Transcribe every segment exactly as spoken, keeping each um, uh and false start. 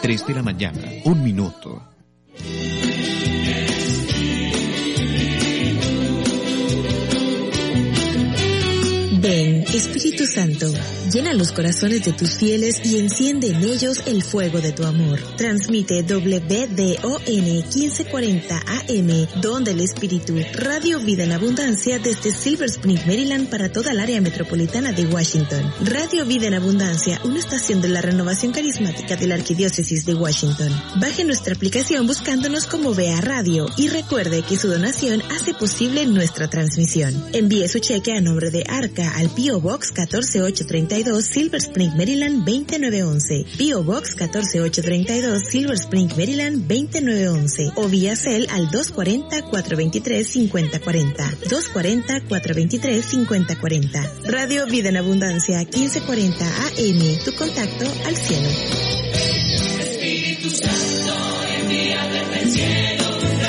tres de la mañana, un minuto. Ven, Espíritu Santo, llena los corazones de tus fieles y enciende en ellos el fuego de tu amor. Transmite W D O N quince cuarenta A M, Don del Espíritu, Radio Vida en Abundancia desde Silver Spring, Maryland para toda el área metropolitana de Washington. Radio Vida en Abundancia, una estación de la renovación carismática de la Arquidiócesis de Washington. Baje nuestra aplicación buscándonos como Vea Radio y recuerde que su donación hace posible nuestra transmisión. Envíe su cheque a nombre de Arca al P O Box catorce ocho treinta y dos, Silver Spring, Maryland veinte nueve once. P O Box catorce ocho treinta y dos, Silver Spring, Maryland veinte nueve once. O vía Cel al dos cuatro cero, cuatro dos tres, cinco cero cuatro cero. dos cuatro cero, cuatro dos tres, cinco cero cuatro cero. Radio Vida en Abundancia quince cuarenta A M. Tu contacto al cielo. Espíritu Santo, envía desde el cielo.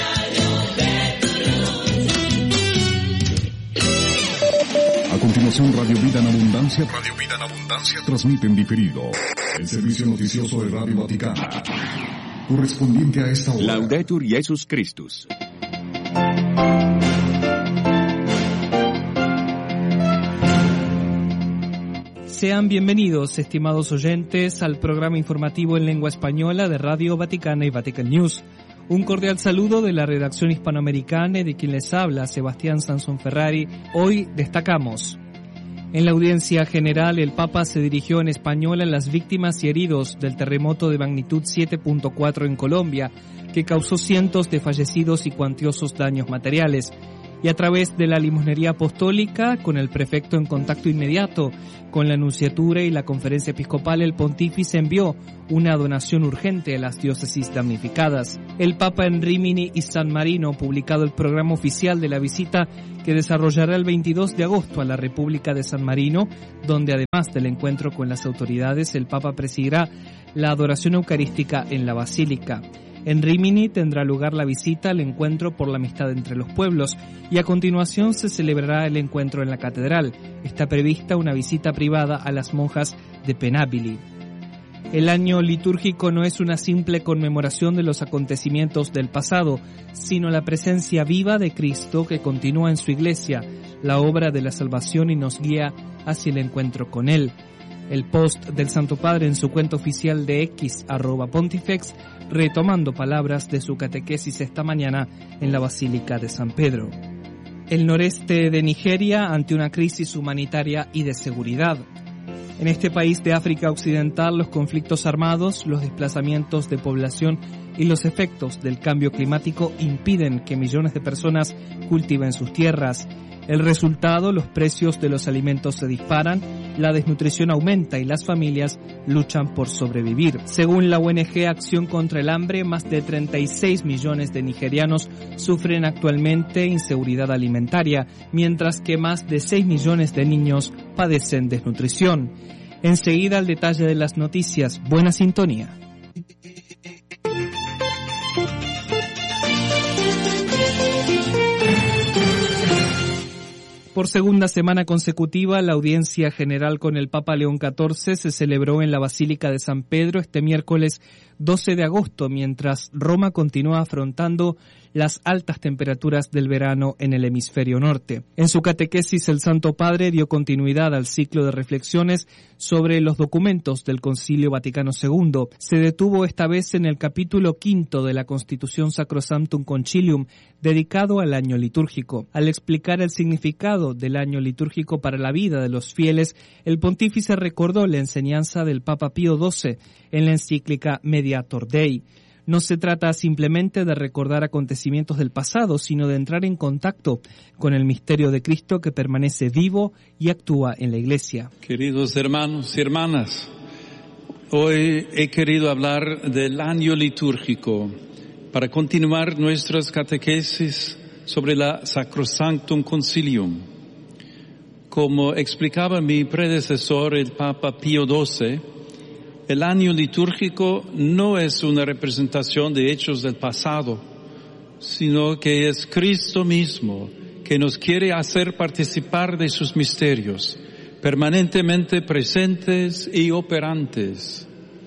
A continuación, Radio Vida en Abundancia, Radio Vida en Abundancia transmite en diferido el servicio noticioso de Radio Vaticana, correspondiente a esta hora. Laudetur Jesus Christus. Sean bienvenidos, estimados oyentes, al programa informativo en lengua española de Radio Vaticana y Vatican News. Un cordial saludo de la redacción hispanoamericana y de quien les habla, Sebastián Sansón Ferrari. Hoy destacamos: en la audiencia general, el Papa se dirigió en español a las víctimas y heridos del terremoto de magnitud siete punto cuatro en Colombia, que causó cientos de fallecidos y cuantiosos daños materiales. Y a través de la limosnería apostólica, con el prefecto en contacto inmediato con la nunciatura y la conferencia episcopal, el pontífice envió una donación urgente a las diócesis damnificadas. El Papa en Rímini y San Marino, publicado el programa oficial de la visita que desarrollará el veintidós de agosto a la República de San Marino, donde además del encuentro con las autoridades, el Papa presidirá la adoración eucarística en la Basílica. En Rímini tendrá lugar la visita al encuentro por la amistad entre los pueblos y a continuación se celebrará el encuentro en la catedral. Está prevista una visita privada a las monjas de Penabili. El año litúrgico no es una simple conmemoración de los acontecimientos del pasado, sino la presencia viva de Cristo que continúa en su iglesia, la obra de la salvación y nos guía hacia el encuentro con Él. El post del Santo Padre en su cuenta oficial de X, arroba Pontifex, retomando palabras de su catequesis esta mañana en la Basílica de San Pedro. El noreste de Nigeria ante una crisis humanitaria y de seguridad. En este país de África Occidental, los conflictos armados, los desplazamientos de población y los efectos del cambio climático impiden que millones de personas cultiven sus tierras. El resultado, los precios de los alimentos se disparan, la desnutrición aumenta y las familias luchan por sobrevivir. Según la O N G Acción contra el Hambre, más de treinta y seis millones de nigerianos sufren actualmente inseguridad alimentaria, mientras que más de seis millones de niños padecen desnutrición. Enseguida el detalle de las noticias. Buena sintonía. Por segunda semana consecutiva, la audiencia general con el Papa León catorce se celebró en la Basílica de San Pedro este miércoles doce de agosto, mientras Roma continúa afrontando las altas temperaturas del verano en el hemisferio norte. En su catequesis, el Santo Padre dio continuidad al ciclo de reflexiones sobre los documentos del Concilio Vaticano segundo. Se detuvo esta vez en el capítulo quinto de la Constitución Sacrosanctum Concilium, dedicado al año litúrgico. Al explicar el significado del año litúrgico para la vida de los fieles, el pontífice recordó la enseñanza del Papa Pío doce en la encíclica Mediator Dei. No se trata simplemente de recordar acontecimientos del pasado, sino de entrar en contacto con el misterio de Cristo que permanece vivo y actúa en la Iglesia. Queridos hermanos y hermanas, hoy he querido hablar del año litúrgico para continuar nuestras catequesis sobre la Sacrosanctum Concilium. Como explicaba mi predecesor, el Papa Pío doce, el año litúrgico no es una representación de hechos del pasado, sino que es Cristo mismo que nos quiere hacer participar de sus misterios, permanentemente presentes y operantes.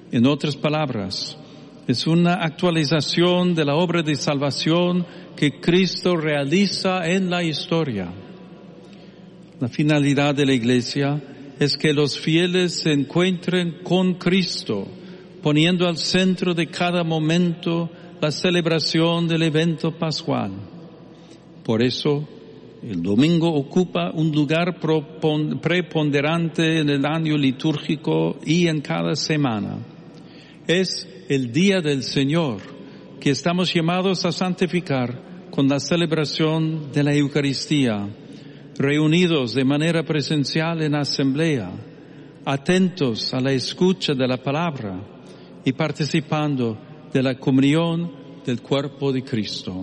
En otras palabras, es una actualización de la obra de salvación que Cristo realiza en la historia. La finalidad de la Iglesia es que los fieles se encuentren con Cristo, poniendo al centro de cada momento la celebración del evento pascual. Por eso, el domingo ocupa un lugar preponderante en el año litúrgico y en cada semana. Es el día del Señor que estamos llamados a santificar con la celebración de la Eucaristía, reunidos de manera presencial en asamblea, atentos a la escucha de la palabra y participando de la comunión del cuerpo de Cristo.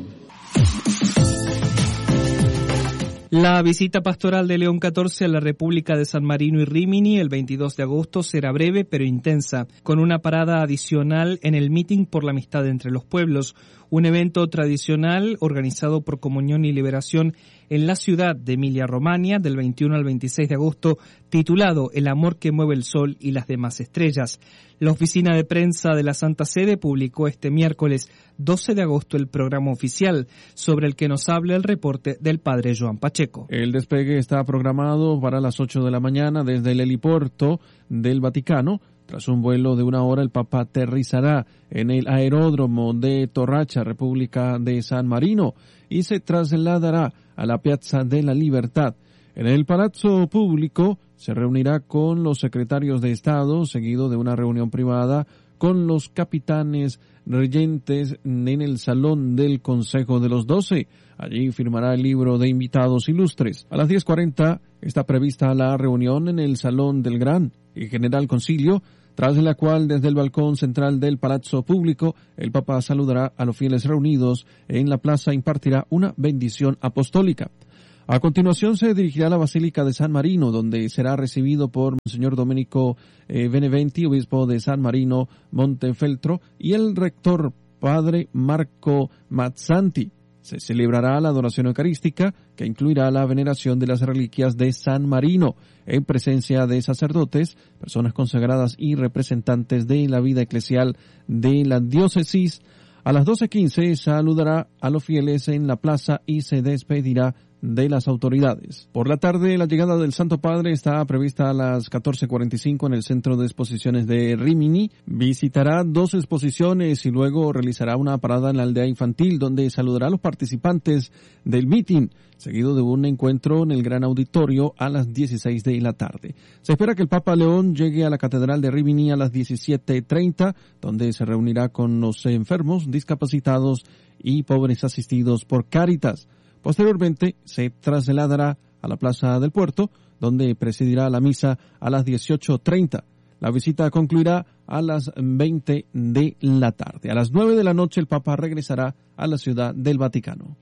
La visita pastoral de León catorce a la República de San Marino y Rímini el veintidós de agosto será breve pero intensa, con una parada adicional en el Meeting por la Amistad entre los Pueblos, un evento tradicional organizado por Comunión y Liberación en la ciudad de Emilia-Romagna del veintiuno al veintiséis de agosto, titulado El amor que mueve el sol y las demás estrellas. La oficina de prensa de la Santa Sede publicó este miércoles doce de agosto el programa oficial, sobre el que nos habla el reporte del padre Joan Pacheco. El despegue está programado para las ocho de la mañana desde el helipuerto del Vaticano. Tras un vuelo de una hora, el Papa aterrizará en el aeródromo de Torracha, República de San Marino, y se trasladará a la Piazza de la Libertad. En el Palazzo Público se reunirá con los secretarios de Estado, seguido de una reunión privada con los capitanes regentes en el Salón del Consejo de los Doce. Allí firmará el libro de invitados ilustres. A las diez cuarenta está prevista la reunión en el Salón del Gran y General Concilio, tras la cual desde el balcón central del Palazzo Público el Papa saludará a los fieles reunidos en la plaza e impartirá una bendición apostólica. A continuación se dirigirá a la Basílica de San Marino, donde será recibido por Monseñor Domenico eh, Beneventi, obispo de San Marino Montefeltro, y el rector Padre Marco Mazzanti. Se celebrará la adoración eucarística, que incluirá la veneración de las reliquias de San Marino, en presencia de sacerdotes, personas consagradas y representantes de la vida eclesial de la diócesis. A las doce quince saludará a los fieles en la plaza y se despedirá de las autoridades. Por la tarde, la llegada del Santo Padre está prevista a las catorce cuarenta y cinco en el Centro de Exposiciones de Rímini. Visitará dos exposiciones y luego realizará una parada en la aldea infantil, donde saludará a los participantes del meeting, seguido de un encuentro en el gran auditorio a las dieciséis de la tarde. Se espera que el Papa León llegue a la Catedral de Rímini a las diecisiete treinta, donde se reunirá con los enfermos, discapacitados y pobres asistidos por Cáritas. Posteriormente se trasladará a la Plaza del Puerto, donde presidirá la misa a las dieciocho treinta. La visita concluirá a las veinte de la tarde. A las nueve de la noche el Papa regresará a la Ciudad del Vaticano.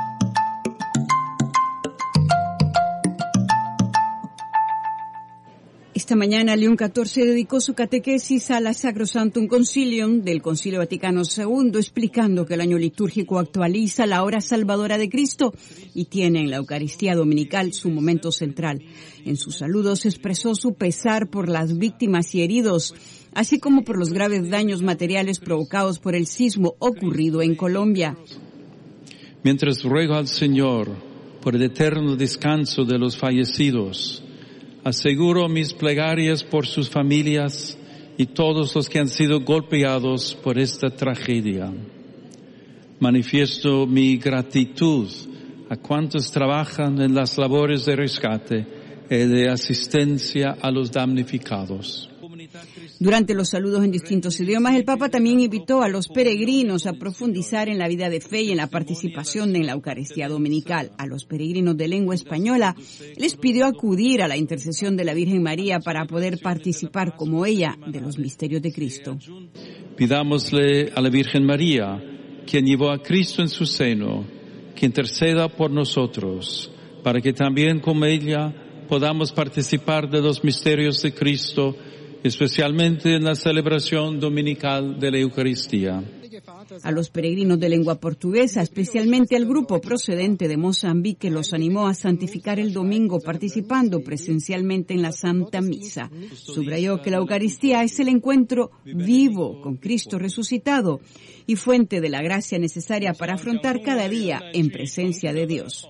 Esta mañana León catorce dedicó su catequesis a la Sacrosanctum Concilium del Concilio Vaticano segundo, explicando que el año litúrgico actualiza la hora salvadora de Cristo y tiene en la Eucaristía Dominical su momento central. En sus saludos expresó su pesar por las víctimas y heridos, así como por los graves daños materiales provocados por el sismo ocurrido en Colombia. Mientras ruego al Señor por el eterno descanso de los fallecidos, aseguro mis plegarias por sus familias y todos los que han sido golpeados por esta tragedia. Manifiesto mi gratitud a cuantos trabajan en las labores de rescate y de asistencia a los damnificados. Durante los saludos en distintos idiomas, el Papa también invitó a los peregrinos a profundizar en la vida de fe y en la participación en la Eucaristía Dominical. A los peregrinos de lengua española les pidió acudir a la intercesión de la Virgen María para poder participar como ella de los misterios de Cristo. Pidámosle a la Virgen María, quien llevó a Cristo en su seno, que interceda por nosotros, para que también como ella podamos participar de los misterios de Cristo especialmente en la celebración dominical de la Eucaristía. A los peregrinos de lengua portuguesa, especialmente al grupo procedente de Mozambique, los animó a santificar el domingo participando presencialmente en la Santa Misa. Subrayó que la Eucaristía es el encuentro vivo con Cristo resucitado y fuente de la gracia necesaria para afrontar cada día en presencia de Dios.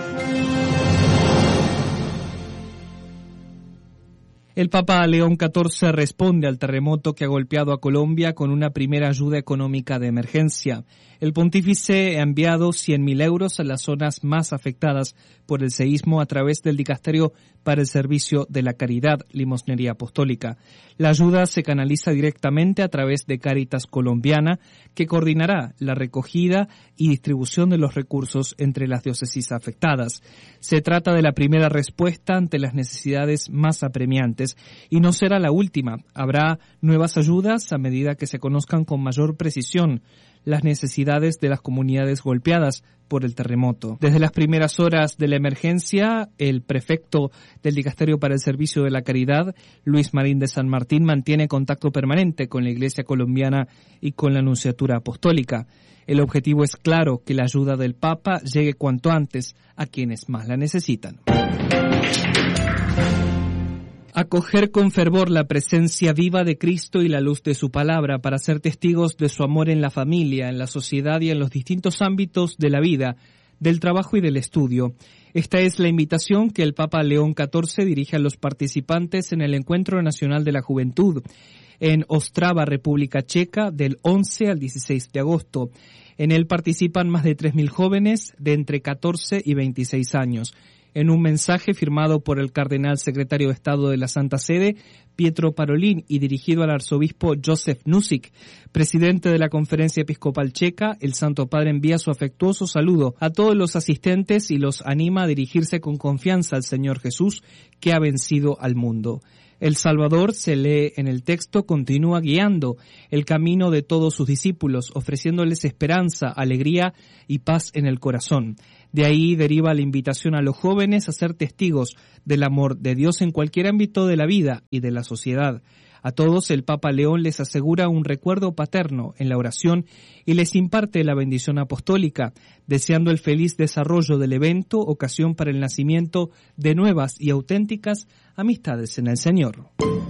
El Papa León catorce responde al terremoto que ha golpeado a Colombia con una primera ayuda económica de emergencia. El pontífice ha enviado cien mil euros a las zonas más afectadas por el seísmo a través del Dicasterio para el Servicio de la Caridad, Limosnería Apostólica. La ayuda se canaliza directamente a través de Cáritas Colombiana, que coordinará la recogida y distribución de los recursos entre las diócesis afectadas. Se trata de la primera respuesta ante las necesidades más apremiantes y no será la última. Habrá nuevas ayudas a medida que se conozcan con mayor precisión las necesidades de las comunidades golpeadas por el terremoto. Desde las primeras horas de la emergencia, el prefecto del Dicasterio para el Servicio de la Caridad, Luis Marín de San Martín, mantiene contacto permanente con la Iglesia colombiana y con la Nunciatura Apostólica. El objetivo es claro, que la ayuda del Papa llegue cuanto antes a quienes más la necesitan. Acoger con fervor la presencia viva de Cristo y la luz de su palabra para ser testigos de su amor en la familia, en la sociedad y en los distintos ámbitos de la vida, del trabajo y del estudio. Esta es la invitación que el Papa León catorce dirige a los participantes en el Encuentro Nacional de la Juventud en Ostrava, República Checa, del once al dieciséis de agosto. En él participan más de tres mil jóvenes de entre catorce y veintiséis años. En un mensaje firmado por el cardenal secretario de Estado de la Santa Sede, Pietro Parolin, y dirigido al arzobispo Josef Nusic, presidente de la Conferencia Episcopal Checa, el Santo Padre envía su afectuoso saludo a todos los asistentes y los anima a dirigirse con confianza al Señor Jesús, que ha vencido al mundo. El Salvador, se lee en el texto, continúa guiando el camino de todos sus discípulos, ofreciéndoles esperanza, alegría y paz en el corazón. De ahí deriva la invitación a los jóvenes a ser testigos del amor de Dios en cualquier ámbito de la vida y de la sociedad. A todos el Papa León les asegura un recuerdo paterno en la oración y les imparte la bendición apostólica, deseando el feliz desarrollo del evento, ocasión para el nacimiento de nuevas y auténticas amistades en el Señor.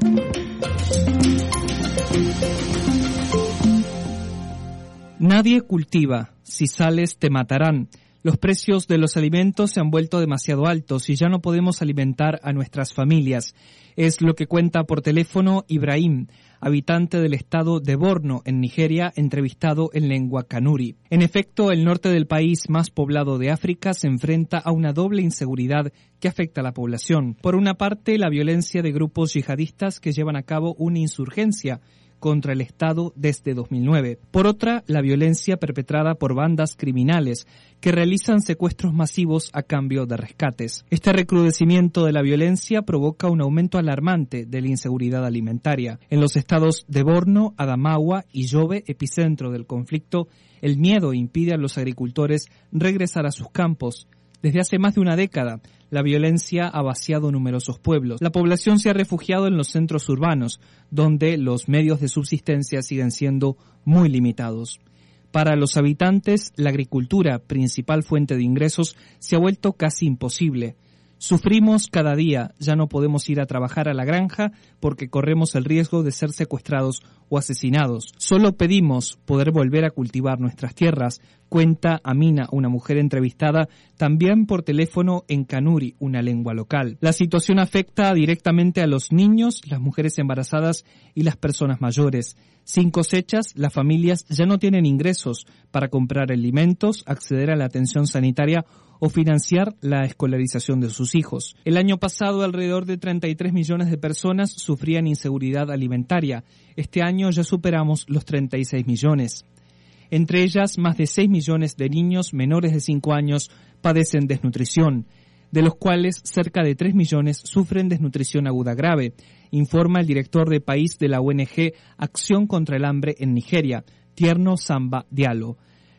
Nadie cultiva, si sales te matarán. Los precios de los alimentos se han vuelto demasiado altos y ya no podemos alimentar a nuestras familias. Es lo que cuenta por teléfono Ibrahim, habitante del estado de Borno, en Nigeria, entrevistado en lengua kanuri. En efecto, el norte del país más poblado de África se enfrenta a una doble inseguridad que afecta a la población. Por una parte, la violencia de grupos yihadistas que llevan a cabo una insurgencia contra el Estado desde dos mil nueve. Por otra, la violencia perpetrada por bandas criminales que realizan secuestros masivos a cambio de rescates. Este recrudecimiento de la violencia provoca un aumento alarmante de la inseguridad alimentaria. En los estados de Borno, Adamawa y Yobe, epicentro del conflicto, el miedo impide a los agricultores regresar a sus campos. Desde hace más de una década, la violencia ha vaciado numerosos pueblos. La población se ha refugiado en los centros urbanos, donde los medios de subsistencia siguen siendo muy limitados. Para los habitantes, la agricultura, principal fuente de ingresos, se ha vuelto casi imposible. Sufrimos cada día, ya no podemos ir a trabajar a la granja porque corremos el riesgo de ser secuestrados o asesinados. Solo pedimos poder volver a cultivar nuestras tierras, cuenta Amina, una mujer entrevistada también por teléfono en kanuri, una lengua local. La situación afecta directamente a los niños, las mujeres embarazadas y las personas mayores. Sin cosechas, las familias ya no tienen ingresos para comprar alimentos, acceder a la atención sanitaria o financiar la escolarización de sus hijos. El año pasado, alrededor de treinta y tres millones de personas sufrían inseguridad alimentaria. Este año ya superamos los treinta y seis millones. Entre ellas, más de seis millones de niños menores de cinco años padecen desnutrición, de los cuales cerca de tres millones sufren desnutrición aguda grave, informa el director de país de la O N G Acción contra el Hambre en Nigeria, Tierno Samba Diallo.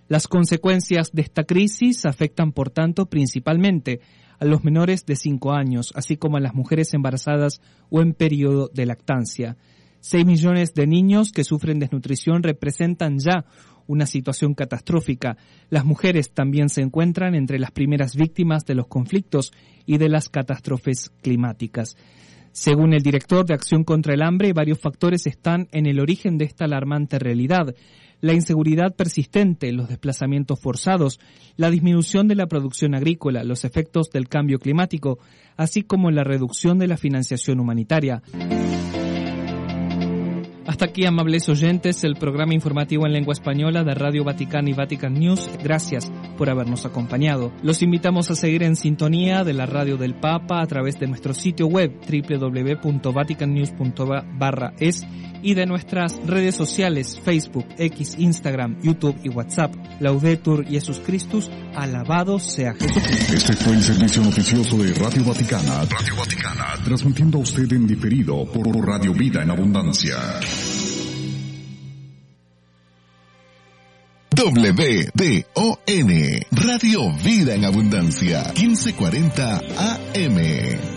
Las consecuencias de esta crisis afectan, por tanto, principalmente a los menores de cinco años, así como a las mujeres embarazadas o en periodo de lactancia. seis millones de niños que sufren desnutrición representan ya una situación catastrófica. Las mujeres también se encuentran entre las primeras víctimas de los conflictos y de las catástrofes climáticas. Según el director de Acción contra el Hambre, varios factores están en el origen de esta alarmante realidad. La inseguridad persistente, los desplazamientos forzados, la disminución de la producción agrícola, los efectos del cambio climático, así como la reducción de la financiación humanitaria. Hasta aquí, amables oyentes, el programa informativo en lengua española de Radio Vaticana y Vatican News. Gracias por habernos acompañado. Los invitamos a seguir en sintonía de la Radio del Papa a través de nuestro sitio web doble u doble u doble u punto vatican news punto barra es y de nuestras redes sociales Facebook, X, Instagram, YouTube y WhatsApp. Laudetur Jesus Christus, alabado sea Jesucristo. Este fue el servicio noticioso de Radio Vaticana. Radio Vaticana, transmitiendo a usted en diferido por Radio Vida en Abundancia. W D O N, Radio Vida en Abundancia, quince cuarenta A M.